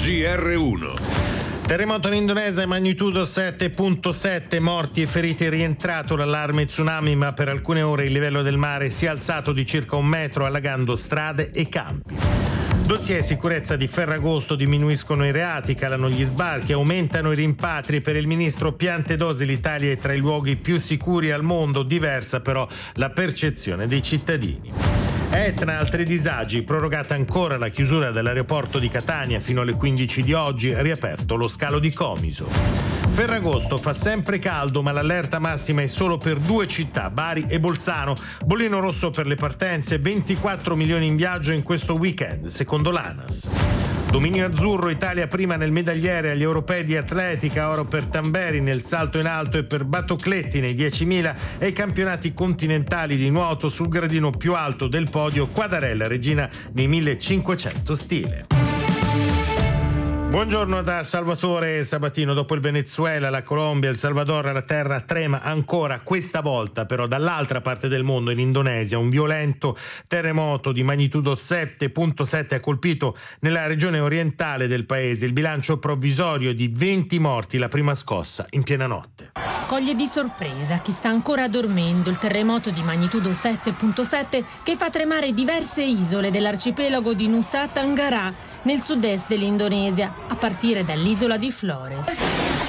GR1. Terremoto in Indonesia, magnitudo 7.7, morti e feriti. È rientrato l'allarme tsunami, ma per alcune ore il livello del mare si è alzato di circa 1 metro, allagando strade e campi. Dossier sicurezza di Ferragosto: diminuiscono i reati, calano gli sbarchi, aumentano i rimpatri. Per il ministro Piantedosi l'Italia è tra i luoghi più sicuri al mondo, diversa però la percezione dei cittadini. Etna, altri disagi, prorogata ancora la chiusura dell'aeroporto di Catania fino alle 15 di oggi, riaperto lo scalo di Comiso. Ferragosto fa sempre caldo, ma l'allerta massima è solo per 2 città, Bari e Bolzano. Bollino rosso per le partenze, 24 milioni in viaggio in questo weekend, secondo l'ANAS. Dominio azzurro, Italia prima nel medagliere agli europei di atletica, oro per Tamberi nel salto in alto e per Batocletti nei 10.000 e ai campionati continentali di nuoto sul gradino più alto del podio, Quadarella regina nei 1500 stile. Buongiorno da Salvatore Sabatino. Dopo il Venezuela, la Colombia, il Salvador, la terra trema ancora, questa volta però dall'altra parte del mondo, in Indonesia. Un violento terremoto di magnitudo 7.7 ha colpito nella regione orientale del paese. Il bilancio provvisorio di 20 morti, la prima scossa in piena notte. Coglie di sorpresa chi sta ancora dormendo il terremoto di magnitudo 7.7 che fa tremare diverse isole dell'arcipelago di Nusa Tenggara nel sud-est dell'Indonesia, a partire dall'isola di Flores.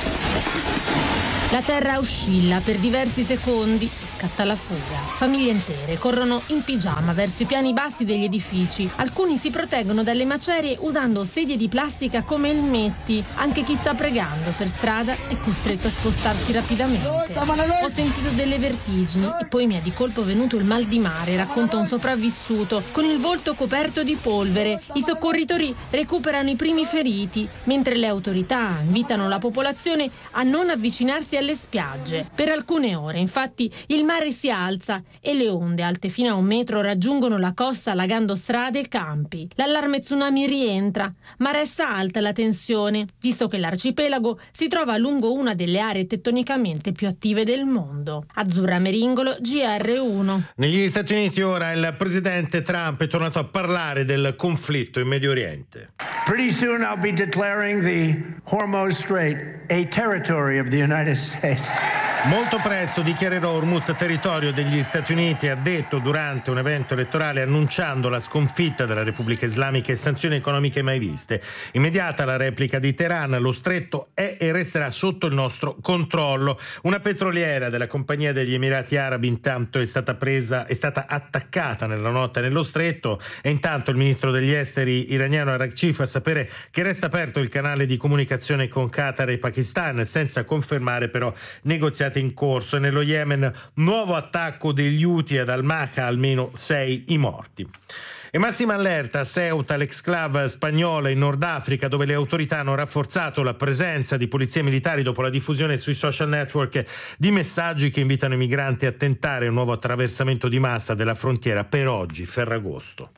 La terra oscilla per diversi secondi e scatta la fuga. Famiglie intere corrono in pigiama verso i piani bassi degli edifici. Alcuni si proteggono dalle macerie usando sedie di plastica come elmetti. Anche chi sta pregando per strada è costretto a spostarsi rapidamente. Ho sentito delle vertigini e poi mi è di colpo venuto il mal di mare, racconta un sopravvissuto, con il volto coperto di polvere. I soccorritori recuperano i primi feriti, mentre le autorità invitano la popolazione a non avvicinarsi alle spiagge. Per alcune ore, infatti, il mare si alza e le onde, alte fino a 1 metro, raggiungono la costa allagando strade e campi. L'allarme tsunami rientra, ma resta alta la tensione, visto che l'arcipelago si trova lungo una delle aree tettonicamente più attive del mondo. Azzurra Meringolo, GR1. Negli Stati Uniti ora il presidente Trump è tornato a parlare del conflitto in Medio Oriente. Pretty soon I'll be declaring the Hormuz Strait a territory of the United States. Molto presto dichiarerò Hormuz territorio degli Stati Uniti, ha detto durante un evento elettorale, annunciando la sconfitta della Repubblica Islamica e sanzioni economiche mai viste. Immediata la replica di Teheran: lo stretto è e resterà sotto il nostro controllo. Una petroliera della Compagnia degli Emirati Arabi intanto è stata attaccata nella notte nello stretto, e intanto il ministro degli esteri iraniano Araghchi fa sapere che resta aperto il canale di comunicazione con Qatar e Pakistan, senza confermare però negoziati in corso. E nello Yemen nuovo attacco degli Houthi ad Al-Maqa, almeno 6 i morti. E massima allerta a Ceuta, l'exclave spagnola in Nord Africa, dove le autorità hanno rafforzato la presenza di polizie militari dopo la diffusione sui social network di messaggi che invitano i migranti a tentare un nuovo attraversamento di massa della frontiera per oggi, Ferragosto.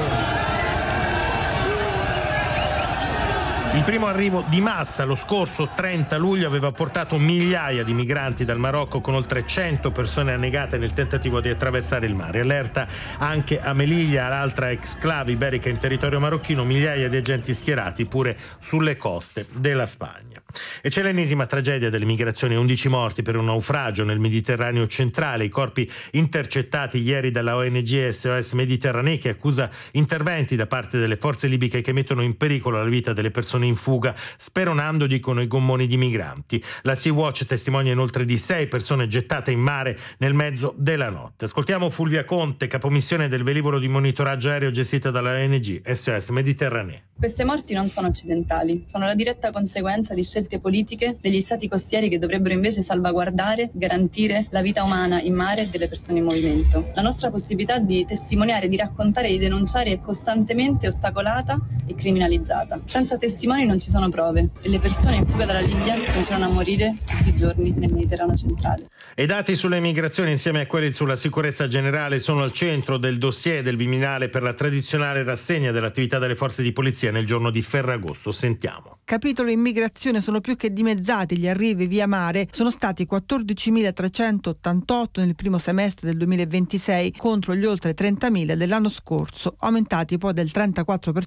Il primo arrivo di massa lo scorso 30 luglio aveva portato migliaia di migranti dal Marocco, con oltre 100 persone annegate nel tentativo di attraversare il mare. Allerta anche a Melilla, l'altra exclave iberica in territorio marocchino, migliaia di agenti schierati pure sulle coste della Spagna. E c'è l'ennesima tragedia delle migrazioni, 11 morti per un naufragio nel Mediterraneo centrale, i corpi intercettati ieri dalla ONG SOS Mediterranee, che accusa interventi da parte delle forze libiche che mettono in pericolo la vita delle persone in fuga, speronando, dicono, i gommoni di migranti. La Sea-Watch testimonia inoltre di 6 persone gettate in mare nel mezzo della notte. Ascoltiamo Fulvia Conte, capomissione del velivolo di monitoraggio aereo gestita dalla ONG SOS Mediterranee. Queste morti non sono accidentali, sono la diretta conseguenza di scelte politiche degli stati costieri, che dovrebbero invece salvaguardare, garantire la vita umana in mare e delle persone in movimento. La nostra possibilità di testimoniare, di raccontare, di denunciare è costantemente ostacolata e criminalizzata. Senza testimoni non ci sono prove e le persone in fuga dalla Libia continuano a morire tutti i giorni nel Mediterraneo centrale. I dati sulle migrazioni, insieme a quelli sulla sicurezza generale, sono al centro del dossier del Viminale per la tradizionale rassegna dell'attività delle forze di polizia nel giorno di Ferragosto. Sentiamo. Capitolo immigrazione: sono più che dimezzati gli arrivi via mare, sono stati 14.388 nel primo semestre del 2026 contro gli oltre 30.000 dell'anno scorso, aumentati poi del 34%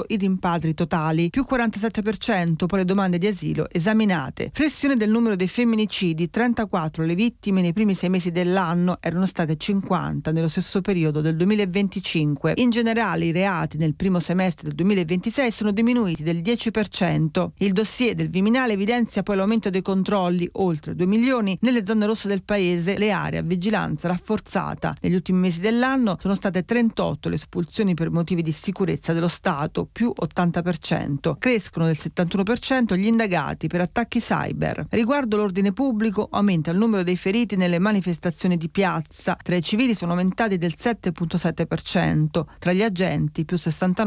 aumentato i rimpatri totali, più 47% poi le domande di asilo esaminate. Flessione del numero dei femminicidi, 34 le vittime nei primi 6 mesi dell'anno, erano state 50 nello stesso periodo del 2025. In generale i reati nel primo semestre del 2026 sono diminuiti del 10%. Il dossier del Viminale evidenzia poi l'aumento dei controlli, oltre 2 milioni, nelle zone rosse del paese, le aree a vigilanza rafforzata. Negli ultimi mesi dell'anno sono state 38 le espulsioni per motivi di sicurezza dello Stato, più 80%. Crescono del 71% gli indagati per attacchi cyber. Riguardo l'ordine pubblico, aumenta il numero dei feriti nelle manifestazioni di piazza. Tra i civili sono aumentati del 7,7%, tra gli agenti più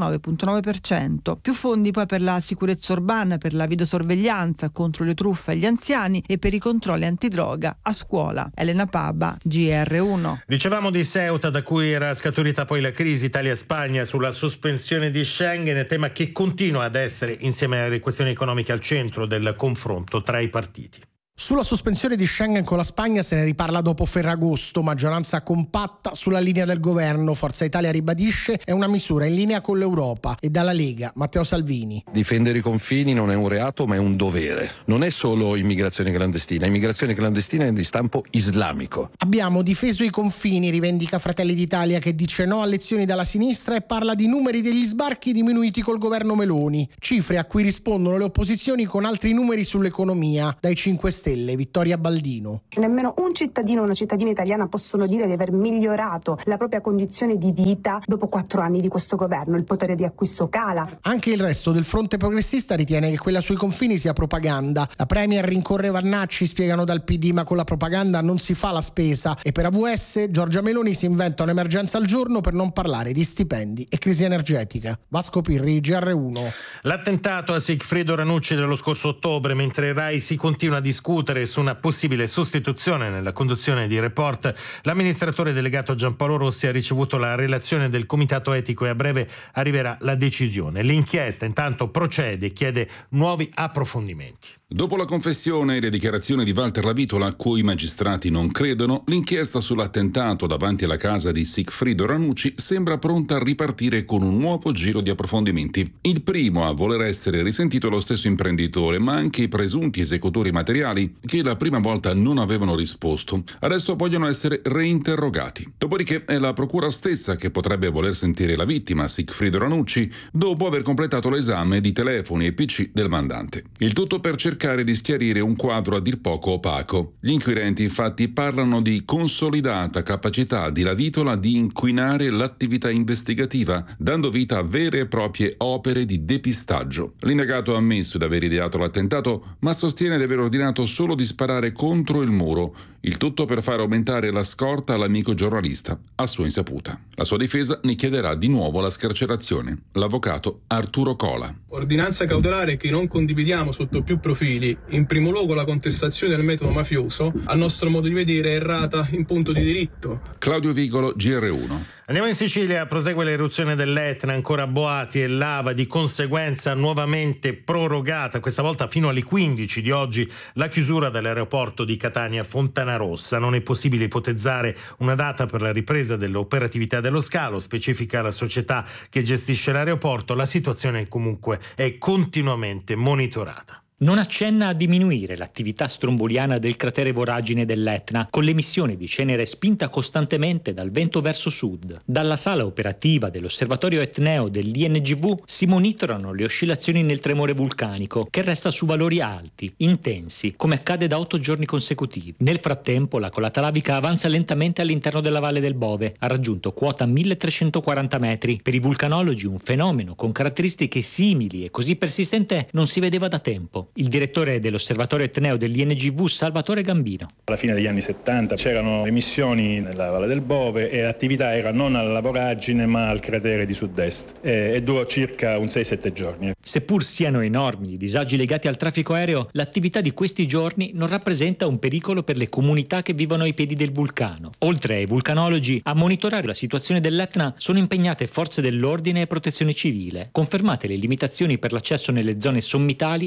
69,9%. Più fondi poi per la sicurezza urbana, per la videosorveglianza contro le truffe agli anziani e per i controlli antidroga a scuola. Elena Paba, GR1. Dicevamo di Ceuta, da cui era scaturita poi la crisi Italia-Spagna sulla sospensione di Schengen, tema che continua ad essere, insieme alle questioni economiche, al centro del confronto tra i partiti. Sulla sospensione di Schengen con la Spagna se ne riparla dopo Ferragosto, maggioranza compatta sulla linea del governo. Forza Italia ribadisce è una misura in linea con l'Europa. E dalla Lega, Matteo Salvini. Difendere i confini non è un reato ma è un dovere. Non è solo immigrazione clandestina è di stampo islamico. Abbiamo difeso i confini, rivendica Fratelli d'Italia, che dice no a lezioni dalla sinistra e parla di numeri degli sbarchi diminuiti col governo Meloni. Cifre a cui rispondono le opposizioni con altri numeri sull'economia. Dai 5 Stelle, Vittoria Baldino. Nemmeno un cittadino o una cittadina italiana possono dire di aver migliorato la propria condizione di vita dopo 4 anni di questo governo. Il potere di acquisto cala. Anche il resto del fronte progressista ritiene che quella sui confini sia propaganda. La Premier rincorre Vannacci, spiegano dal PD, ma con la propaganda non si fa la spesa. E per AVS Giorgia Meloni si inventa un'emergenza al giorno per non parlare di stipendi e crisi energetica. Vasco Pirri, GR1. L'attentato a Sigfredo Ranucci dello scorso ottobre, mentre Rai si continua a discutere su una possibile sostituzione nella conduzione di Report, l'amministratore delegato Giampaolo Rossi ha ricevuto la relazione del comitato etico e a breve arriverà la decisione. L'inchiesta intanto procede e chiede nuovi approfondimenti. Dopo la confessione e le dichiarazioni di Walter Lavitola, a cui i magistrati non credono, l'inchiesta sull'attentato davanti alla casa di Sigfredo Ranucci sembra pronta a ripartire con un nuovo giro di approfondimenti. Il primo a voler essere risentito è lo stesso imprenditore, ma anche i presunti esecutori materiali che la prima volta non avevano risposto. Adesso vogliono essere reinterrogati. Dopodiché è la procura stessa che potrebbe voler sentire la vittima, Sigfredo Ranucci, dopo aver completato l'esame di telefoni e PC del mandante. Il tutto per cercare di schiarire un quadro a dir poco opaco. Gli inquirenti infatti parlano di consolidata capacità di Lavitola di inquinare l'attività investigativa, dando vita a vere e proprie opere di depistaggio. L'indagato ha ammesso di aver ideato l'attentato, ma sostiene di aver ordinato solo di sparare contro il muro, il tutto per far aumentare la scorta all'amico giornalista, a sua insaputa. La sua difesa ne chiederà di nuovo la scarcerazione. L'avvocato Arturo Cola. Ordinanza cautelare che non condividiamo sotto più profili. In primo luogo la contestazione del metodo mafioso, a nostro modo di vedere, è errata in punto di diritto. Claudio Vigolo, GR1. Andiamo in Sicilia, prosegue l'eruzione dell'Etna, ancora boati e lava, di conseguenza nuovamente prorogata, questa volta fino alle 15 di oggi, la chiusura dell'aeroporto di Catania Fontanarossa. Non è possibile ipotizzare una data per la ripresa dell'operatività dello scalo, specifica la società che gestisce l'aeroporto. La situazione comunque è continuamente monitorata. Non accenna a diminuire l'attività stromboliana del cratere voragine dell'Etna, con l'emissione di cenere spinta costantemente dal vento verso sud. Dalla sala operativa dell'osservatorio etneo dell'INGV si monitorano le oscillazioni nel tremore vulcanico, che resta su valori alti, intensi, come accade da 8 giorni consecutivi. Nel frattempo la colata lavica avanza lentamente all'interno della valle del Bove, ha raggiunto quota 1340 metri. Per i vulcanologi un fenomeno con caratteristiche simili e così persistente non si vedeva da tempo. Il direttore dell'osservatorio etneo dell'INGV, Salvatore Gambino. Alla fine degli anni 70 c'erano emissioni nella Valle del Bove e l'attività era non alla voragine ma al cratere di sud-est e durò circa un 6-7 giorni. Seppur siano enormi i disagi legati al traffico aereo, l'attività di questi giorni non rappresenta un pericolo per le comunità che vivono ai piedi del vulcano. Oltre ai vulcanologi, a monitorare la situazione dell'Etna sono impegnate forze dell'ordine e protezione civile. Confermate le limitazioni per l'accesso nelle zone sommitali e sul fronte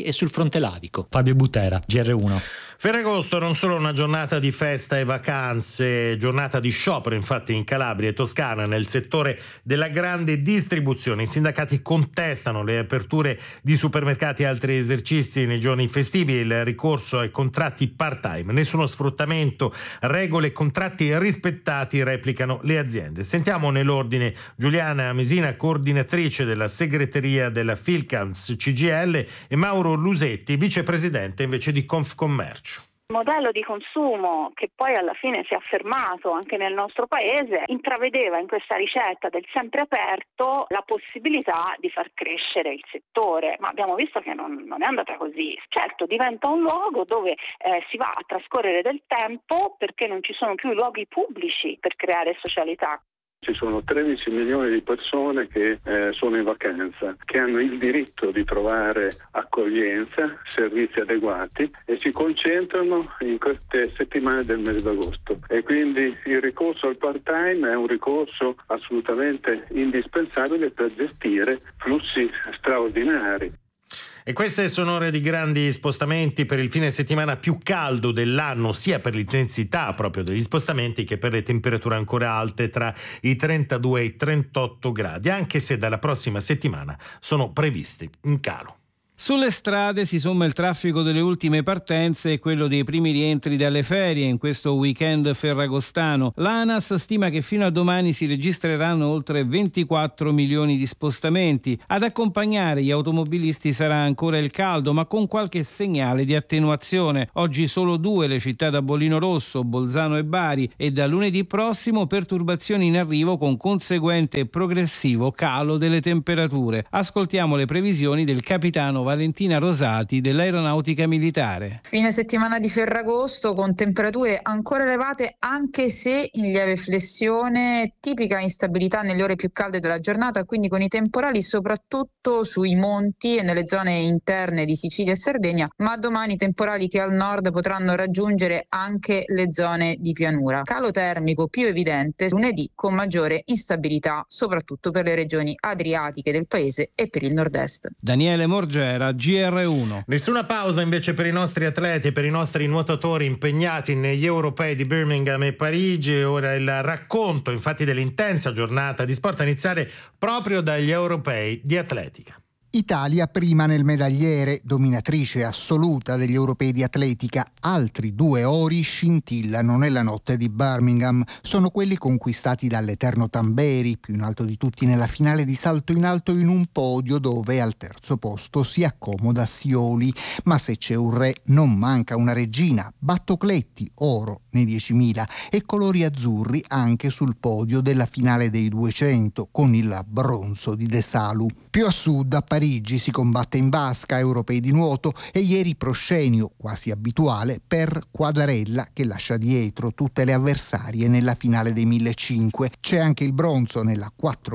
Fontelavico. Fabio Butera, GR1. Ferragosto non solo una giornata di festa e vacanze, giornata di sciopero infatti in Calabria e Toscana nel settore della grande distribuzione. I sindacati contestano le aperture di supermercati e altri esercizi nei giorni festivi e il ricorso ai contratti part-time. Nessuno sfruttamento, regole e contratti rispettati, replicano le aziende. Sentiamo nell'ordine Giuliana Mesina, coordinatrice della segreteria della Filcams CGIL, e Mauro Lusetti, vicepresidente invece di Confcommercio. Modello di consumo che poi alla fine si è affermato anche nel nostro paese intravedeva in questa ricetta del sempre aperto la possibilità di far crescere il settore, ma abbiamo visto che non è andata così. Certo, diventa un luogo dove si va a trascorrere del tempo perché non ci sono più luoghi pubblici per creare socialità. Ci sono 13 milioni di persone che sono in vacanza, che hanno il diritto di trovare accoglienza, servizi adeguati e si concentrano in queste settimane del mese d'agosto. E quindi il ricorso al part-time è un ricorso assolutamente indispensabile per gestire flussi straordinari. E queste sono ore di grandi spostamenti per il fine settimana più caldo dell'anno, sia per l'intensità proprio degli spostamenti che per le temperature ancora alte tra i 32 e i 38 gradi, anche se dalla prossima settimana sono previsti in calo. Sulle strade si somma il traffico delle ultime partenze e quello dei primi rientri dalle ferie in questo weekend ferragostano. L'ANAS stima che fino a domani si registreranno oltre 24 milioni di spostamenti. Ad accompagnare gli automobilisti sarà ancora il caldo, ma con qualche segnale di attenuazione. Oggi solo 2 le città da Bollino Rosso, Bolzano e Bari, e da lunedì prossimo perturbazioni in arrivo con conseguente progressivo calo delle temperature. Ascoltiamo le previsioni del capitano Valentina Rosati dell'Aeronautica Militare. Fine settimana di Ferragosto con temperature ancora elevate anche se in lieve flessione, tipica instabilità nelle ore più calde della giornata, quindi con i temporali soprattutto sui monti e nelle zone interne di Sicilia e Sardegna, ma domani temporali che al nord potranno raggiungere anche le zone di pianura. Calo termico più evidente lunedì con maggiore instabilità soprattutto per le regioni adriatiche del paese e per il nord-est. Daniele Morgera, GR1. Nessuna pausa invece per i nostri atleti, per i nostri nuotatori impegnati negli europei di Birmingham e Parigi. Ora il racconto infatti dell'intensa giornata di sport a iniziare proprio dagli europei di atletica. Italia prima nel medagliere, dominatrice assoluta degli europei di atletica. Altri 2 ori scintillano nella notte di Birmingham. Sono quelli conquistati dall'eterno Tamberi, più in alto di tutti nella finale di salto in alto in un podio dove al terzo posto si accomoda Scioli. Ma se c'è un re non manca una regina. Battocletti, oro nei 10.000 e colori azzurri anche sul podio della finale dei 200 con il bronzo di De Salu. Più a sud, a Parigi, si combatte in vasca, europei di nuoto, e ieri proscenio quasi abituale per Quadarella che lascia dietro tutte le avversarie nella finale dei 1.500. C'è anche il bronzo nella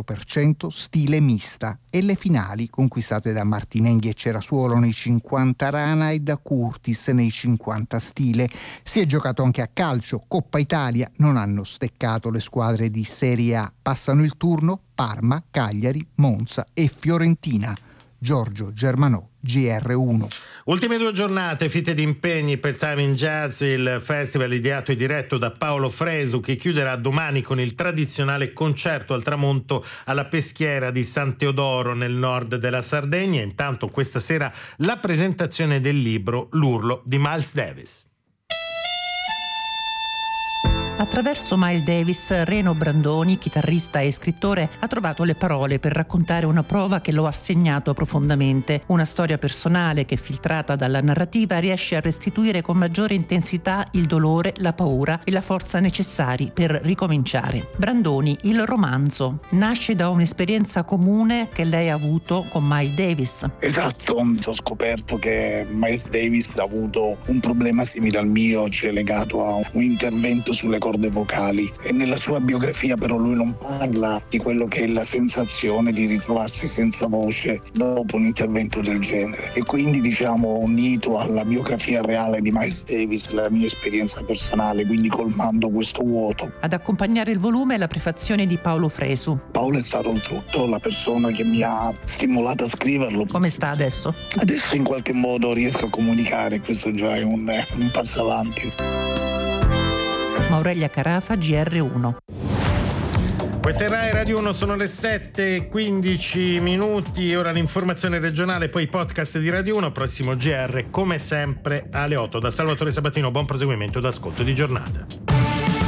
4% stile mista e le finali conquistate da Martinenghi e Cerasuolo nei 50 rana e da Curtis nei 50 stile. Si è giocato anche a calcio, Coppa Italia, non hanno steccato le squadre di Serie A. Passano il turno Parma, Cagliari, Monza e Fiorentina. Giorgio Germanò, GR1. Ultime 2 giornate fitte di impegni per Time in Jazz, il festival ideato e diretto da Paolo Fresu, che chiuderà domani con il tradizionale concerto al tramonto alla Peschiera di San Teodoro nel nord della Sardegna. Intanto questa sera la presentazione del libro L'urlo di Miles Davis. Attraverso Miles Davis, Reno Brandoni, chitarrista e scrittore, ha trovato le parole per raccontare una prova che lo ha segnato profondamente. Una storia personale che, filtrata dalla narrativa, riesce a restituire con maggiore intensità il dolore, la paura e la forza necessari per ricominciare. Brandoni, il romanzo, nasce da un'esperienza comune che lei ha avuto con Miles Davis. Esatto, ho scoperto che Miles Davis ha avuto un problema simile al mio, cioè legato a un intervento sulle corde vocali, e nella sua biografia però lui non parla di quello che è la sensazione di ritrovarsi senza voce dopo un intervento del genere. E quindi unito alla biografia reale di Miles Davis, la mia esperienza personale, quindi colmando questo vuoto. Ad accompagnare il volume è la prefazione di Paolo Fresu. Paolo è stato oltretutto la persona che mi ha stimolato a scriverlo. Come sta adesso? Adesso in qualche modo riesco a comunicare, questo già è un passo avanti. Aurelia Carafa, GR1. Questa è Rai Radio 1, sono le 7:15, ora l'informazione regionale, poi podcast di Radio 1, prossimo GR come sempre alle 8. Da Salvatore Sabatino, buon proseguimento d'ascolto di giornata.